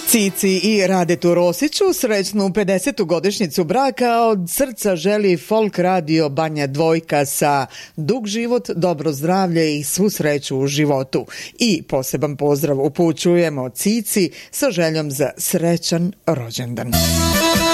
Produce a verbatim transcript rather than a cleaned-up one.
Cici i Radetu Rosiću srećnu pedesetu godišnjicu braka od srca želi Folk radio Banja Dvojka sa dug život, dobro zdravlje i svu sreću u životu. I poseban pozdrav upućujemo Cici sa željom za srećan rođendan.